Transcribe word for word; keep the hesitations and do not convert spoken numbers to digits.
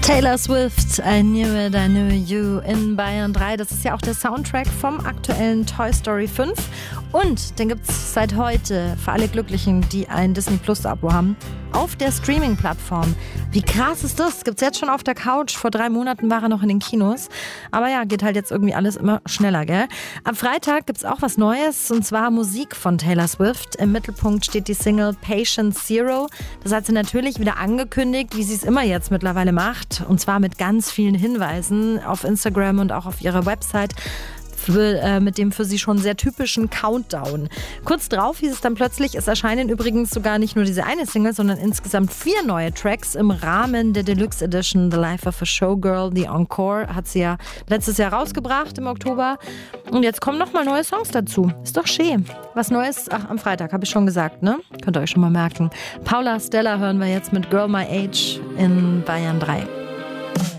Taylor Swift, I Knew It, I Knew You in Bayern drei. Das ist ja auch der Soundtrack vom aktuellen Toy Story fünf. Und den gibt es seit heute für alle Glücklichen, die ein Disney Plus Abo haben, auf der Streaming-Plattform. Wie krass ist das? Gibt's jetzt schon auf der Couch. Vor drei Monaten war er noch in den Kinos. Aber ja, geht halt jetzt irgendwie alles immer schneller, gell? Am Freitag gibt's auch was Neues, und zwar Musik von Taylor Swift. Im Mittelpunkt steht die Single Patient Zero. Das hat sie natürlich wieder angekündigt, wie sie es immer jetzt mittlerweile macht. Und zwar mit ganz vielen Hinweisen auf Instagram und auch auf ihrer Website. Für, äh, mit dem für sie schon sehr typischen Countdown. Kurz drauf hieß es dann plötzlich, es erscheinen übrigens sogar nicht nur diese eine Single, sondern insgesamt vier neue Tracks im Rahmen der Deluxe Edition The Life of a Showgirl, The Encore, hat sie ja letztes Jahr rausgebracht im Oktober. Und jetzt kommen nochmal neue Songs dazu. Ist doch schön. Was Neues, ach, am Freitag, habe ich schon gesagt, ne? Könnt ihr euch schon mal merken. Paula Stella hören wir jetzt mit Girl My Age in Bayern drei.